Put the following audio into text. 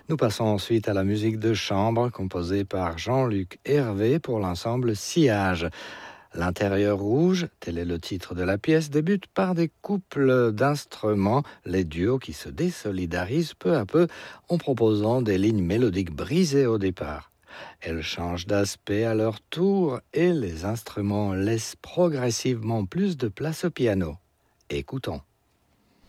Nous passons ensuite à la musique de chambre composée par Jean-Luc Hervé pour l'ensemble Sillage. L'intérieur rouge, tel est le titre de la pièce, débute par des couples d'instruments, les duos qui se désolidarisent peu à peu en proposant des lignes mélodiques brisées au départ. Elles changent d'aspect à leur tour et les instruments laissent progressivement plus de place au piano. Écoutons.